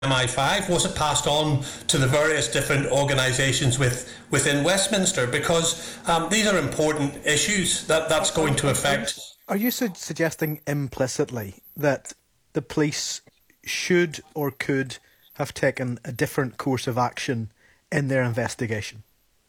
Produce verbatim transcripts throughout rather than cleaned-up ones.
M I five? Was it passed on to the various different organisations with, within Westminster? Because um, these are important issues that that's going to affect. Are you su- suggesting implicitly that the police should or could have taken a different course of action in their investigation?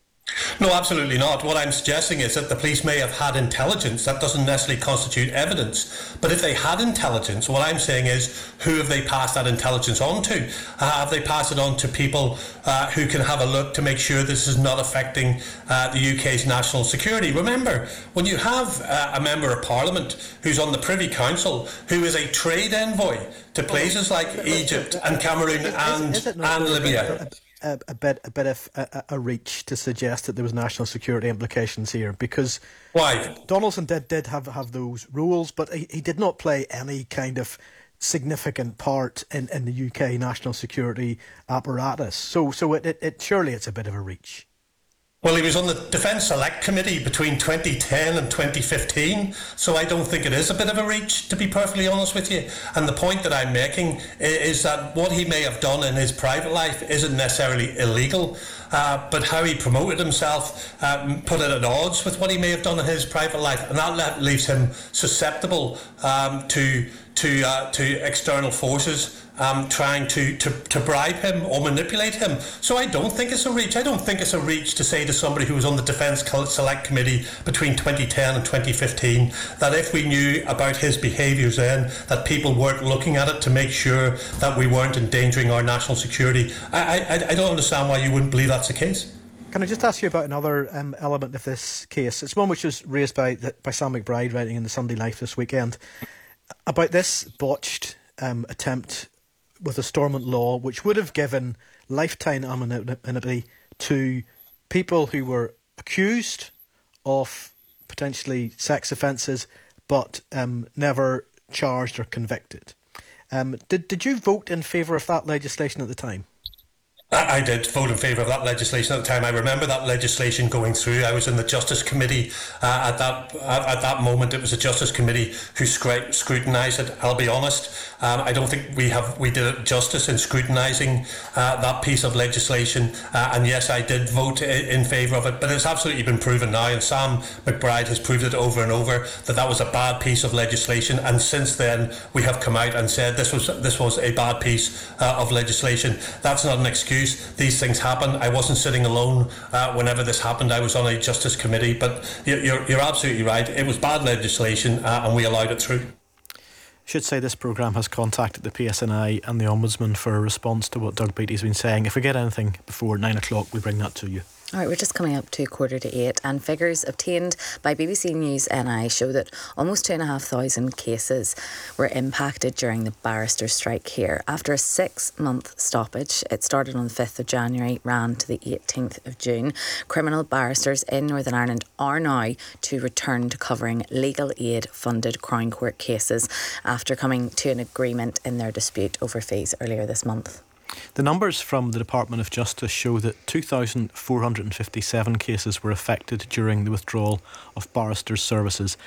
No, absolutely not. What I'm suggesting is that the police may have had intelligence. That doesn't necessarily constitute evidence. But if they had intelligence, what I'm saying is, who have they passed that intelligence on to? Uh, have they passed it on to people uh, who can have a look to make sure this is not affecting uh, the U K's national security? Remember, when you have uh, a member of Parliament who's on the Privy Council, who is a trade envoy to places like Egypt and Cameroon and, and Libya... A, a bit, a bit of a, a reach to suggest that there was national security implications here, because why Donaldson did did have have those rules, but he, he did not play any kind of significant part in, in the U K national security apparatus. So, so it, it, it surely it's a bit of a reach. Well, he was on the Defence Select Committee between twenty ten and twenty fifteen, so I don't think it is a bit of a reach, to be perfectly honest with you. And the point that I'm making is that what he may have done in his private life isn't necessarily illegal, uh, but how he promoted himself uh, put it at odds with what he may have done in his private life, and that leaves him susceptible um, to to uh, to external forces Um, trying to, to, to bribe him or manipulate him. So I don't think it's a reach. I don't think it's a reach to say to somebody who was on the Defence Select Committee between twenty ten and twenty fifteen that if we knew about his behaviours then, that people weren't looking at it to make sure that we weren't endangering our national security. I, I, I don't understand why you wouldn't believe that's the case. Can I just ask you about another um, element of this case? It's one which was raised by, by Sam McBride, writing in the Sunday Life this weekend, about this botched um, attempt with a Stormont law which would have given lifetime anonymity to people who were accused of potentially sex offences but um, never charged or convicted. Um, did, did you vote in favour of that legislation at the time? I did vote in favour of that legislation at the time. I remember that legislation going through. I was in the Justice Committee uh, at that at, at that moment. It was the Justice Committee who scru- scrutinised it. I'll be honest. Um, I don't think we have we did it justice in scrutinising uh, that piece of legislation. Uh, and yes, I did vote in, in favour of it. But it's absolutely been proven now, and Sam McBride has proved it over and over that that was a bad piece of legislation. And since then, we have come out and said this was this was a bad piece uh, of legislation. That's not an excuse. These things happen. I wasn't sitting alone uh, whenever this happened. I was on a Justice Committee, but you're, you're absolutely right. It was bad legislation uh, and we allowed it through. I should say this programme has contacted the P S N I and the Ombudsman for a response to what Doug Beattie's been saying. If we get anything before nine o'clock, we bring that to you. All right, we're just coming up to quarter to eight, and figures obtained by B B C News N I show that almost two and a half thousand cases were impacted during the barristers' strike here. After a six-month stoppage, it started on the fifth of January, ran to the eighteenth of June. Criminal barristers in Northern Ireland are now to return to covering legal aid-funded Crown Court cases after coming to an agreement in their dispute over fees earlier this month. The numbers from the Department of Justice show that two thousand four hundred fifty-seven cases were affected during the withdrawal of barristers' services.